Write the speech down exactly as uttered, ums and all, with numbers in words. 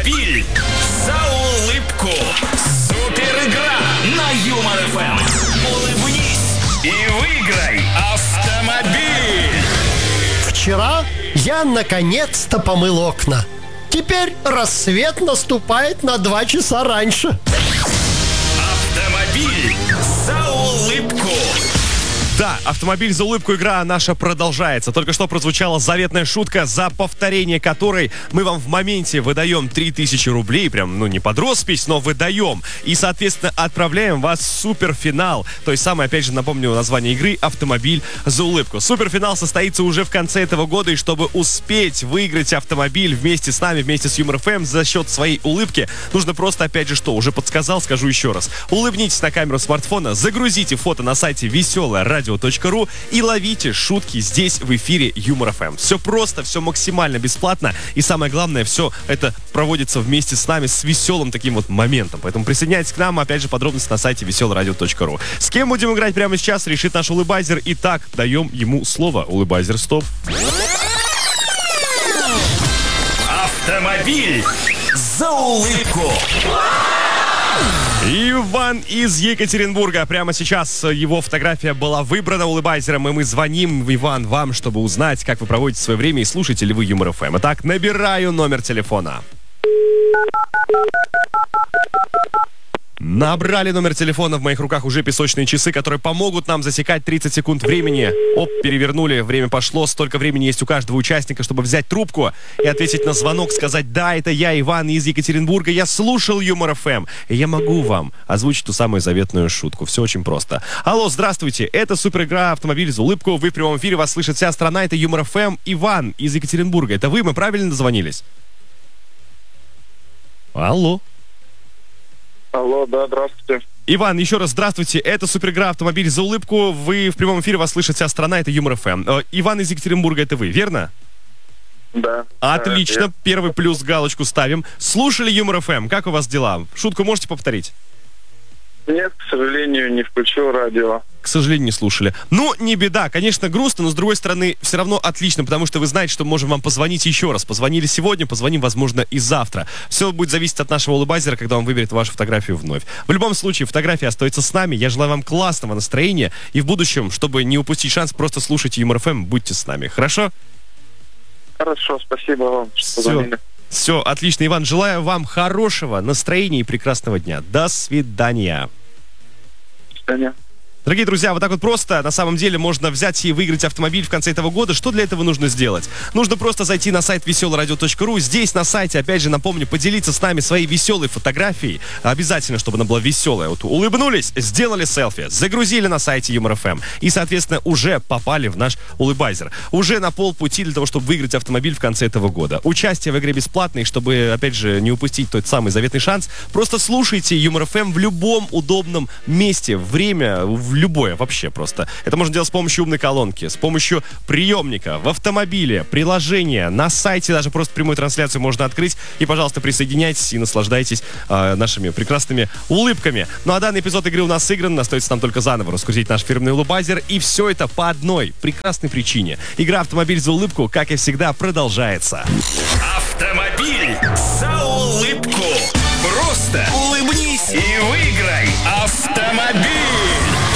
Автомобиль за улыбку. Супер игра на Юмор ФМ. Улыбнись и выиграй автомобиль. Вчера я наконец-то помыл окна. Теперь рассвет наступает на два часа раньше. Автомобиль за улыбку. Да, «Автомобиль за улыбку» игра наша продолжается. Только что прозвучала заветная шутка, за повторение которой мы вам в моменте выдаем три тысячи рублей. Прям, ну, не под роспись, но выдаем. И, соответственно, отправляем вас в суперфинал. То есть, самое, опять же, напомню название игры «Автомобиль за улыбку». Суперфинал состоится уже в конце этого года. И чтобы успеть выиграть автомобиль вместе с нами, вместе с Юмор ФМ за счет своей улыбки, нужно просто, опять же, что, уже подсказал, скажу еще раз. Улыбнитесь на камеру смартфона, загрузите фото на сайте веселое радио точка ру и ловите шутки здесь в эфире Юмор ФМ. Все просто, все максимально бесплатно, и самое главное, все это проводится вместе с нами с веселым таким вот моментом. Поэтому присоединяйтесь к нам, опять же, подробности на сайте веселое радио точка ру. С кем будем играть прямо сейчас, решит наш улыбайзер. Итак, даем ему слово. Улыбайзер, стоп. Автомобиль за улыбку. Иван из Екатеринбурга. Прямо сейчас его фотография была выбрана улыбайзером, и мы звоним, Иван, вам, чтобы узнать, как вы проводите свое время и слушаете ли вы Юмор ФМ. Итак, набираю номер телефона. Набрали номер телефона, в моих руках уже песочные часы, которые помогут нам засекать тридцать секунд времени. Оп, перевернули, время пошло, столько времени есть у каждого участника, чтобы взять трубку и ответить на звонок, сказать: да, это я, Иван из Екатеринбурга, я слушал Юмор ФМ, и я могу вам озвучить ту самую заветную шутку. Все очень просто. Алло, здравствуйте, это супер игра «Автомобиль за улыбку», вы в прямом эфире, вас слышит вся страна, это Юмор ФМ. Иван из Екатеринбурга, это вы, мы правильно дозвонились? Алло. Алло, да, здравствуйте. Иван, еще раз здравствуйте. Это супергра «Автомобиль за улыбку». Вы в прямом эфире, вас слышит вся страна. Это Юмор ФМ. Э, Иван из Екатеринбурга, это вы, верно? Да. Отлично. Да, Первый плюс, галочку ставим. Слушали Юмор ФМ? Как у вас дела? Шутку можете повторить? Нет, к сожалению, не включил радио. К сожалению, не слушали. Ну, не беда. Конечно, грустно, но с другой стороны, все равно отлично, потому что вы знаете, что можем вам позвонить еще раз. Позвонили сегодня, позвоним, возможно, и завтра. Все будет зависеть от нашего улыбайзера, когда он выберет вашу фотографию вновь. В любом случае, фотография остается с нами. Я желаю вам классного настроения. И в будущем, чтобы не упустить шанс, просто слушайте Юмор ФМ, будьте с нами. Хорошо? Хорошо, спасибо вам, что Все. позвонили. Все, отлично, Иван. Желаю вам хорошего настроения и прекрасного дня. До свидания. До свидания. Дорогие друзья, вот так вот просто, на самом деле, можно взять и выиграть автомобиль в конце этого года. Что для этого нужно сделать? Нужно просто зайти на сайт веселое радио точка ру. Здесь, на сайте, опять же, напомню, поделиться с нами своей веселой фотографией. Обязательно, чтобы она была веселая. Вот улыбнулись, сделали селфи, загрузили на сайте Юмор ФМ. И, соответственно, уже попали в наш улыбайзер. Уже на полпути для того, чтобы выиграть автомобиль в конце этого года. Участие в игре бесплатное, чтобы, опять же, не упустить тот самый заветный шанс. Просто слушайте Юмор ФМ в любом удобном месте, время, в любое вообще просто. Это можно делать с помощью умной колонки, с помощью приемника, в автомобиле, приложения, на сайте, даже просто прямую трансляцию можно открыть. И, пожалуйста, присоединяйтесь и наслаждайтесь э, нашими прекрасными улыбками. Ну а данный эпизод игры у нас сыгран, остается нам только заново раскрутить наш фирменный улыбайзер. И все это по одной прекрасной причине. Игра «Автомобиль за улыбку», как и всегда, продолжается. Автомобиль за улыбку. Просто улыбнись и выиграй автомобиль.